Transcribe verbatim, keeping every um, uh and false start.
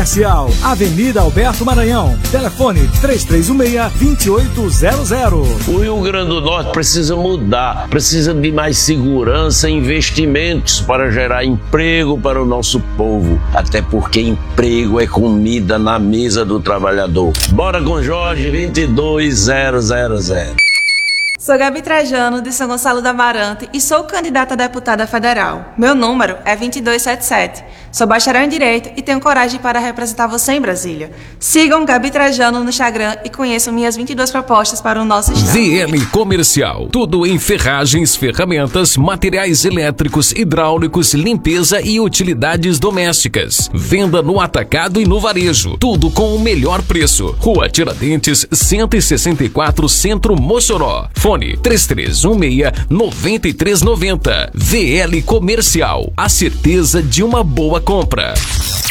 Comercial, Avenida Alberto Maranhão. Telefone três três um seis, dois oito zero zero. O Rio Grande do Norte precisa mudar, precisa de mais segurança e investimentos para gerar emprego para o nosso povo. Até porque emprego é comida na mesa do trabalhador. Bora com Jorge vinte e dois zero zero zero. Sou Gabi Trajano, de São Gonçalo do Amarante, e sou candidata a deputada federal. Meu número é vinte e dois setenta e sete. Sou bacharel em Direito e tenho coragem para representar você em Brasília. Sigam Gabi Trajano no Instagram e conheçam minhas vinte e duas propostas para o nosso estado. V L Comercial. Tudo em ferragens, ferramentas, materiais elétricos, hidráulicos, limpeza e utilidades domésticas. Venda no atacado e no varejo. Tudo com o melhor preço. Rua Tiradentes, cento e sessenta e quatro, Centro, Mossoró. Fone três três um seis, nove três nove zero. V L Comercial. A certeza de uma boa compra.